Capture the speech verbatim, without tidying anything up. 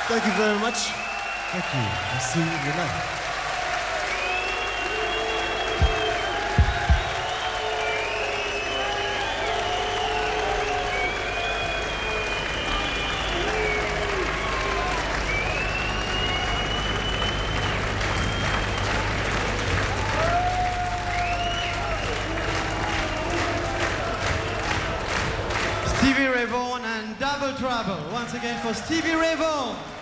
Thank you very much. Thank you. I'll see you tonight. Stevie Ray Vaughan and Double Trouble. Once again for Stevie Ray Vaughan.